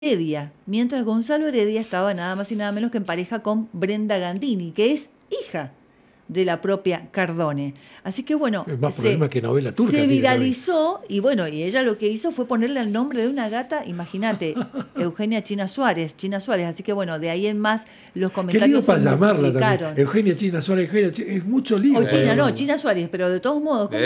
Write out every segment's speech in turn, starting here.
Heredia, mientras Gonzalo Heredia estaba nada más y nada menos que en pareja con Brenda Gandini, que es hija de la propia Cardone. Así que bueno, Es más problema que novela turca. se viralizó y bueno, y ella lo que hizo fue ponerle el nombre de una gata, imagínate, Eugenia China Suárez. Así que bueno, de ahí en más los comentarios para se llamarla multiplicaron. también. Eugenia China Suárez, es mucho lío. O China, no, China Suárez, pero de todos modos, ¿cómo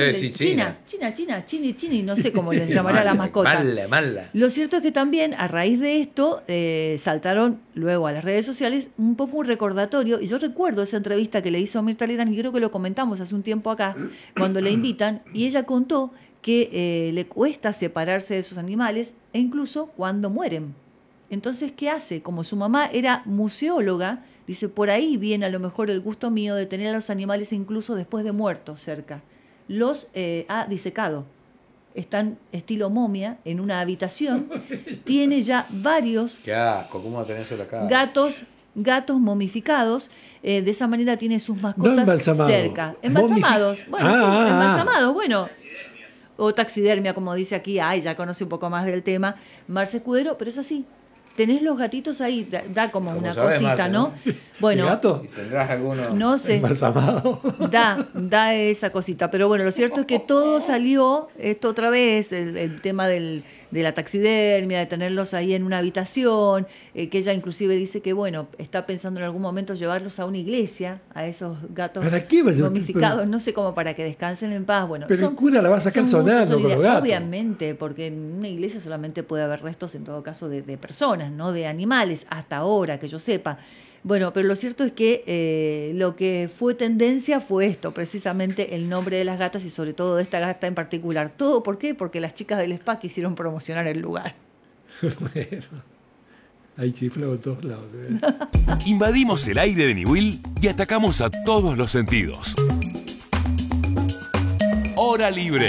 Chini, no sé cómo les llamará la mascota. Mala. Lo cierto es que también a raíz de esto saltaron luego a las redes sociales un poco un recordatorio, y yo recuerdo esa entrevista que le hizo Mirta Legrand, y creo que lo comentamos hace un tiempo acá, cuando le invitan, y ella contó que le cuesta separarse de sus animales, e incluso cuando mueren. Entonces, ¿qué hace? Como su mamá era museóloga, dice, por ahí viene a lo mejor el gusto mío de tener a los animales incluso después de muertos cerca. Los ha disecado. Están estilo momia en una habitación. Tiene ya varios Qué asco, ¿cómo va a tener eso acá? gatos momificados. De esa manera tiene sus mascotas cerca. Embalsamados. Bueno. O taxidermia, como dice aquí. Ay, ya conoce un poco más del tema Marce Escudero, pero es así. Tenés los gatitos ahí, da como una sabés, cosita, Marce, ¿no? Bueno, ¿gato? ¿Tendrás alguno? No sé. Embalsamado. Da esa cosita. Pero bueno, lo cierto es que todo salió, esto otra vez, el tema de la taxidermia, de tenerlos ahí en una habitación, que ella inclusive dice que, bueno, está pensando en algún momento llevarlos a una iglesia, a esos gatos ¿Para qué? momificados, no sé cómo, para que descansen en paz. Bueno, pero el cura la va a sacar sonando con los gatos. Obviamente, porque en una iglesia solamente puede haber restos, en todo caso, de personas, no de animales, hasta ahora, que yo sepa. Bueno, pero lo cierto es que lo que fue tendencia fue esto, precisamente el nombre de las gatas y sobre todo de esta gata en particular. ¿Todo por qué? Porque las chicas del spa quisieron promocionar el lugar. Bueno, hay chiflado en todos lados. Invadimos el aire de Niwil y atacamos a todos los sentidos. Hora Libre.